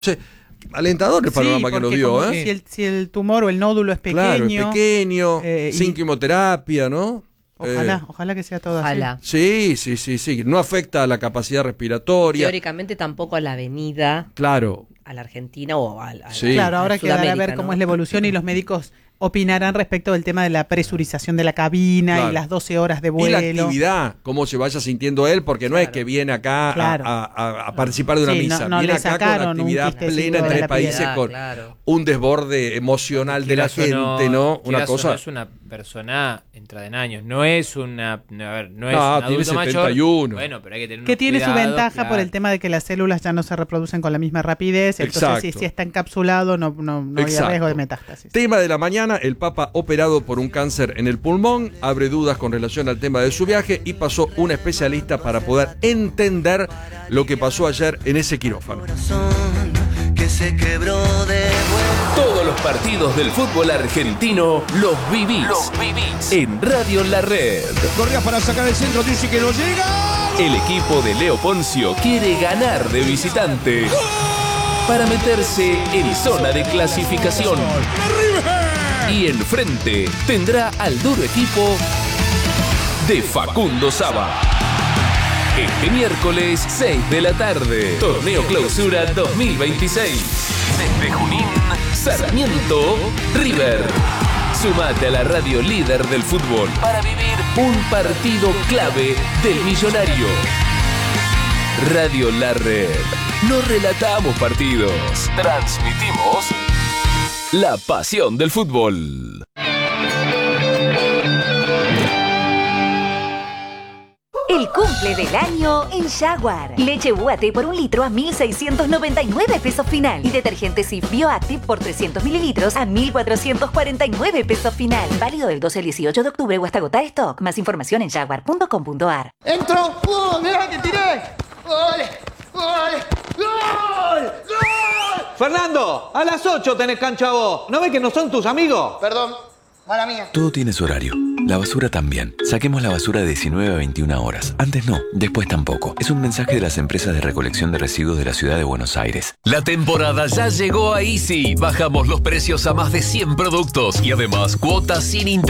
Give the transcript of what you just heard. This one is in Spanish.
Alentador el panorama que nos dio, Si el tumor o el nódulo es pequeño. Claro, es pequeño, sin quimioterapia, ¿no? Ojalá que sea todo así. Sí. No afecta a la capacidad respiratoria. Teóricamente tampoco a la avenida. Claro. A la Argentina o a Claro, ahora quedará a ver cómo es la evolución y los médicos opinarán respecto del tema de la presurización de la cabina y las 12 horas de vuelo. Y la actividad, cómo se vaya sintiendo él, porque no es que viene acá a participar de una misa. Viene acá con actividad plena en 3 países, con un desborde emocional de la gente, ¿no? Una cosa. No es una persona entrada en años, no es una. A ver, no es un tiene adulto 71. Mayor. Bueno, pero hay que tener que tiene cuidado, su ventaja por el tema de que las células ya no se reproducen con la misma rapidez. Entonces, si está encapsulado, no hay riesgo de metástasis. Tema de la mañana: el Papa operado por un cáncer en el pulmón, abre dudas con relación al tema de su viaje y pasó un especialista para poder entender lo que pasó ayer en ese quirófano. Todos los partidos del fútbol argentino los vivís en Radio La Red. Correa para sacar el centro, dice que no llega. El equipo de Leo Poncio quiere ganar de visitante para meterse en zona de clasificación. Y enfrente tendrá al duro equipo de Facundo Saba. Este miércoles 6 de la tarde, Torneo Clausura 2026. Desde Junín, Sarmiento, River. Sumate a la radio líder del fútbol para vivir un partido clave del millonario. Radio La Red. No relatamos partidos, transmitimos la pasión del fútbol. El cumple del año en Jaguar. Leche UAT por 1 litro a 1.699 pesos final. Y detergente Cif Bioactive por 300 mililitros a 1.449 pesos final. Válido del 12 al 18 de octubre o hasta agotar stock. Más información en jaguar.com.ar. ¡Entro! ¡Mira que tiré! ¡Gol! ¡Gol! ¡Gol! ¡Gol! Fernando, a las 8 tenés cancha vos. ¿No ves que no son tus amigos? Perdón, mala mía. Todo tiene su horario. La basura también. Saquemos la basura de 19 a 21 horas. Antes no, después tampoco. Es un mensaje de las empresas de recolección de residuos de la ciudad de Buenos Aires. La temporada ya llegó a Easy. Bajamos los precios a más de 100 productos y además cuotas sin interés.